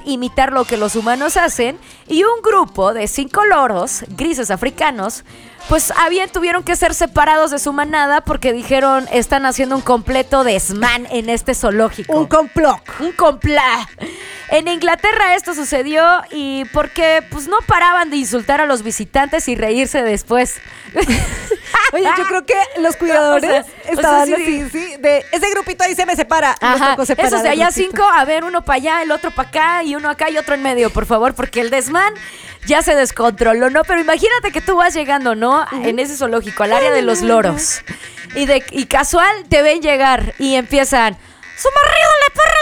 imitar lo que los humanos hacen y un grupo de 5 loros grises africanos pues tuvieron que ser separados de su manada porque dijeron están haciendo un completo desmán en este zoológico. Un complot. Un complot. En Inglaterra esto sucedió y porque pues no paraban de insultar a los visitantes y reírse después. Oye, yo creo que los cuidadores estaban así, sí, de ese grupito ahí se me separa. Ajá, esos de allá 5, a ver, uno para allá, el otro para acá y uno acá y otro en medio, por favor, porque el desmán ya se descontroló, ¿no? Pero imagínate que tú vas llegando, ¿no? En ese zoológico, al área de los loros. Y casual te ven llegar y empiezan, ¡su marido le perra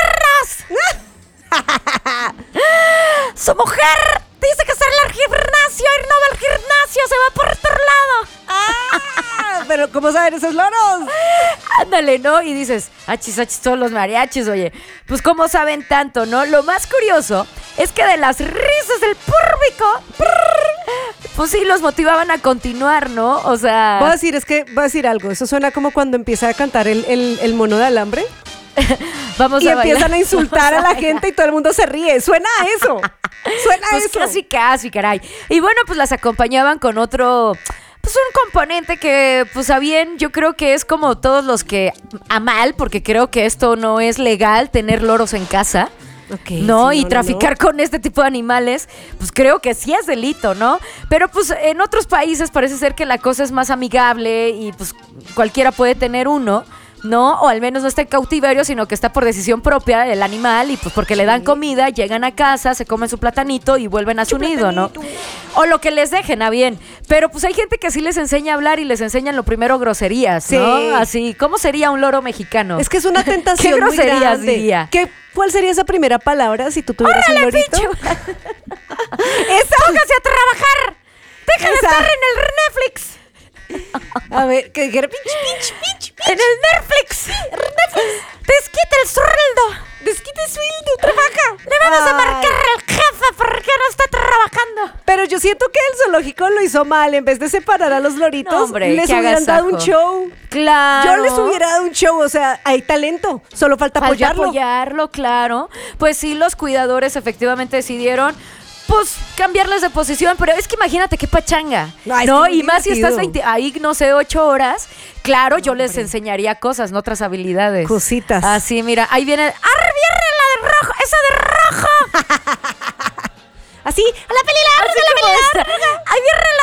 las cuernas! ¡Su mujer dice que sale al gimnasio y no va al gimnasio, se va por otro lado! ¡Ah! Pero ¿cómo saben esos loros? Ándale, ¿no? Y dices, achis, todos los mariachis, oye. Pues ¿cómo saben tanto, no? Lo más curioso es que de las risas del público, pues sí, los motivaban a continuar, ¿no? O sea... Voy a decir algo. Eso suena como cuando empieza a cantar el mono de alambre. Vamos y a empiezan bailar. a insultar a la gente y todo el mundo se ríe. Suena a eso. Suena a pues eso. Casi, caray. Y bueno, pues las acompañaban con otro... Pues un componente que, pues a bien, yo creo que es como todos los que a mal, porque creo que esto no es legal, tener loros en casa. Okay, ¿no? sí, Y traficar con este tipo de animales, pues creo que sí es delito, ¿no? Pero pues en otros países parece ser que la cosa es más amigable y pues cualquiera puede tener uno, ¿no? O al menos no está en cautiverio, sino que está por decisión propia el animal y pues porque le dan comida, llegan a casa, se comen su platanito y vuelven a su nido, ¿no? O lo que les dejen, a bien. Pero pues hay gente que sí les enseña a hablar y les enseñan lo primero groserías, ¿no? Sí. Así, ¿cómo sería un loro mexicano? Es que es una tentación ¿Qué muy groserías grande. diría? ¿Cuál sería esa primera palabra si tú tuvieras un lorito? ¡Póngase a trabajar! ¡Deja de estar en el Netflix! A ver, que dijera pinch. ¡En el Netflix! ¡Desquite el sueldo! Desquite sueldo, trabaja. Le vamos a marcar al jefe porque no está trabajando. Pero yo siento que el zoológico lo hizo mal. En vez de separar a los loritos, No, hombre, les qué hubieran dado un agasajo. show. Claro. Yo les hubiera dado un show. O sea, hay talento. Solo falta apoyarlo. Claro. Pues sí, los cuidadores efectivamente decidieron pues cambiarles de posición, pero es que imagínate qué pachanga, Ay, ¿no? sí, Y más si estás divertido. ahí, no sé, 8 horas, claro, yo les enseñaría cosas, no otras habilidades. Cositas. Así, mira, ahí viene, viene la de rojo, esa de rojo. Así, A la peli larga. Ahí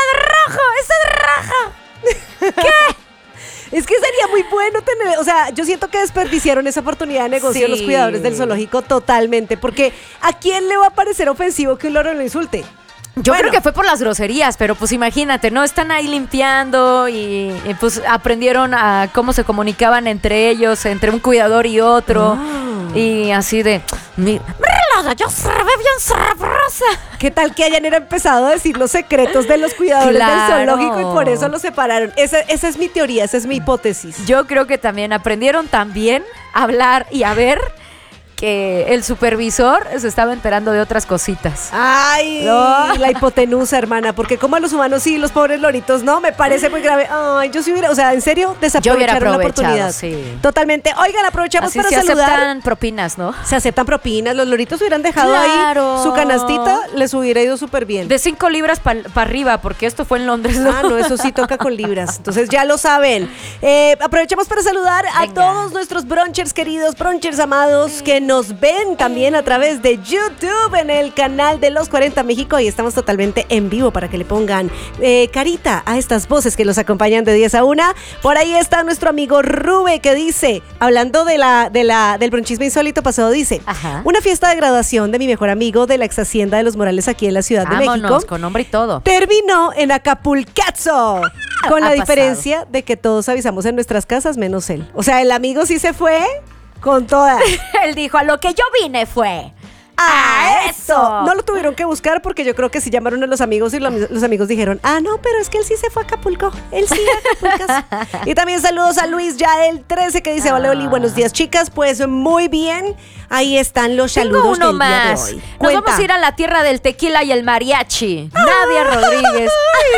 viene la de rojo, esa de rojo. ¿Qué? es que sería muy bueno tener, o sea, yo siento que desperdiciaron esa oportunidad de negocio Sí. los cuidadores del zoológico totalmente, porque ¿a quién le va a parecer ofensivo que un loro lo insulte? Yo Bueno. creo que fue por las groserías, pero pues imagínate, ¿no? Están ahí limpiando y pues aprendieron a cómo se comunicaban entre ellos, entre un cuidador y otro. Y así de, mira, yo se ve bien sabrosa. ¿Qué tal que hayan empezado a decir los secretos de los cuidadores Claro. del zoológico y por eso los separaron? Esa es mi teoría, esa es mi hipótesis. Yo creo que también aprendieron también a hablar y a ver que el supervisor se estaba enterando de otras cositas. Ay, No. la hipotenusa, hermana, porque como a los humanos sí, los pobres loritos no, me parece muy grave. Ay, yo sí hubiera, o sea, en serio, Yo hubiera desaprovecharon la aprovechado, oportunidad. sí. Totalmente. Oigan, aprovechamos Así para se saludar. aceptan propinas, ¿no? Se aceptan propinas, los loritos hubieran dejado Claro. ahí su canastita, les hubiera ido súper bien. De 5 libras para arriba, porque esto fue en Londres, ¿no? Ah, no, eso sí toca con libras. Entonces ya lo saben. Aprovechamos para saludar a Venga. todos nuestros brunchers queridos, brunchers amados, que nos ven también a través de YouTube en el canal de Los 40 México. Y estamos totalmente en vivo para que le pongan carita a estas voces que los acompañan de 10 a 1. Por ahí está nuestro amigo Rube que dice, hablando del bronchismo insólito pasado, dice: Ajá. una fiesta de graduación de mi mejor amigo de la ex hacienda de los Morales aquí en la Ciudad de Vámonos, México con nombre y todo. terminó en Acapulcazo. Con la Ha diferencia de que todos avisamos en nuestras casas, menos él. O sea, el amigo sí se fue con toda. Él dijo, a lo que yo vine fue ¡A eso! No lo tuvieron que buscar porque yo creo que sí llamaron a los amigos y los amigos dijeron: ah, no, pero es que él sí se fue a Acapulco. Él sí a Acapulco. Y también saludos a Luis Yael 13 que dice: hola, Oli, buenos días, chicas. Pues muy bien. Ahí están los Tengo saludos uno del día más. de hoy. Nos Cuenta. vamos a ir a la tierra del tequila y el mariachi. Nadia Rodríguez.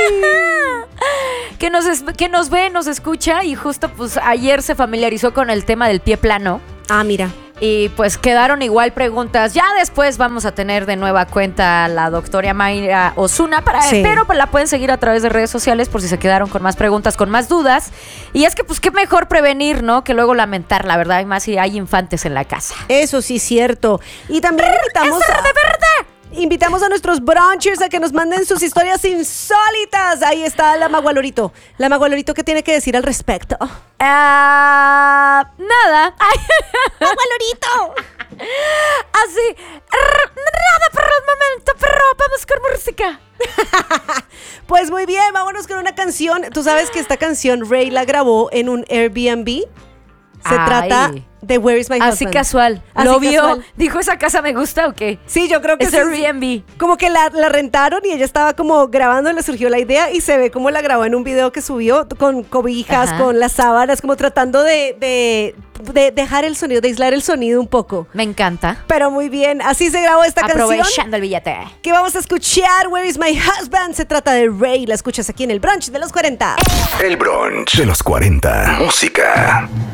que nos ve, nos escucha y justo pues ayer se familiarizó con el tema del pie plano. Ah, mira. Y pues quedaron igual preguntas. Ya después vamos a tener de nueva cuenta a la doctora Mayra Osuna, pero pues la pueden seguir a través de redes sociales por si se quedaron con más preguntas, con más dudas. Y es que pues qué mejor prevenir, ¿no? Que luego lamentar, la verdad, y más si hay infantes en la casa. Eso sí es cierto. Y también invitamos a nuestros brunchers a que nos manden sus historias insólitas. Ahí está la Magualorito. La Magualorito, ¿qué tiene que decir al respecto? Nada. ¡Magualorito! Así. Nada por el momento, pero vamos con música. Pues muy bien, vámonos con una canción. Tú sabes que esta canción Ray la grabó en un Airbnb. Se trata de Where is My Husband. Así casual. ¿Lo vio? ¿Dijo esa casa me gusta o qué? Sí, yo creo que es sí. Airbnb. Como que la rentaron y ella estaba como grabando, le surgió la idea y se ve como la grabó en un video que subió con cobijas, con las sábanas, como tratando de dejar el sonido, de aislar el sonido un poco. Me encanta. Pero muy bien, así se grabó esta canción. Aprovechando el billete. Que vamos a escuchar, Where is My Husband. Se trata de Ray, la escuchas aquí en el brunch de los 40. El brunch de los 40. Música.